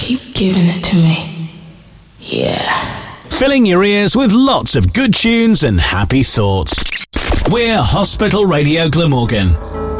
Keep giving it to me. Yeah. Filling your ears with lots of good tunes and happy thoughts. We're Hospital Radio Glamorgan.